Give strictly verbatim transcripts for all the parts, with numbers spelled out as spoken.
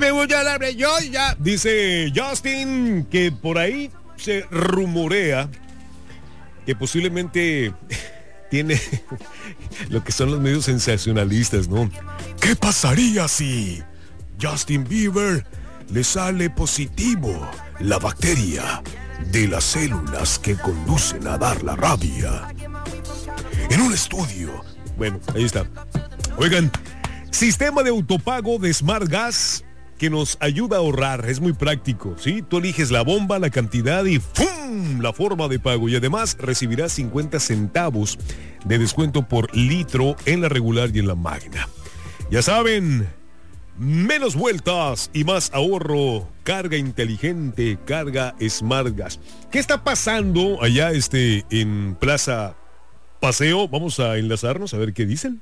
me gusta la yo ya. Dice Justin que por ahí se rumorea que posiblemente tiene lo que son los medios sensacionalistas, ¿no? ¿Qué pasaría si Justin Bieber le sale positivo la bacteria de las células que conducen a dar la rabia? En un estudio. Bueno, ahí está. Oigan, sistema de autopago de Smart Gas que nos ayuda a ahorrar. Es muy práctico, ¿sí? Tú eliges la bomba, la cantidad y ¡fum! La forma de pago. Y además recibirás cincuenta centavos de descuento por litro en la regular y en la magna. Ya saben, menos vueltas y más ahorro. Carga inteligente, carga Smart Gas. ¿Qué está pasando allá este, en Plaza Paseo? Vamos a enlazarnos a ver qué dicen.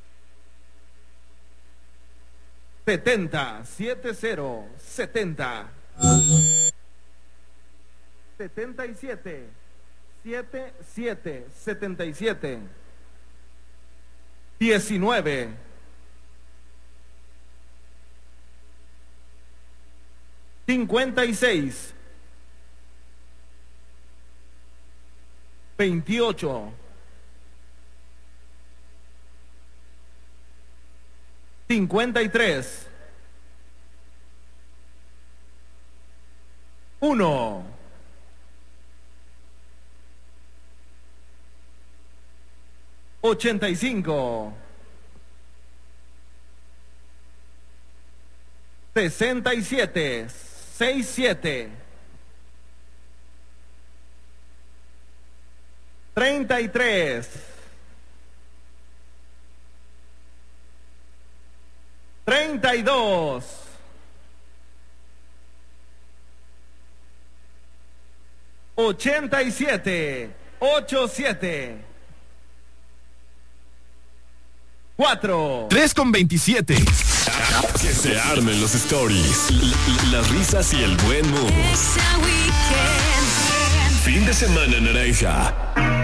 setenta, setenta, setenta. setenta y siete, setenta y siete, setenta y siete. diecinueve. cincuenta y seis. veintiocho. cincuenta y tres. uno. ochenta y cinco. sesenta y siete. sesenta y siete. treinta y tres. treinta y dos. ochenta y siete. ochenta y siete. cuatro. tres con veintisiete. Que se armen los stories, l- l- las risas y el buen mood. Fin de semana naranja.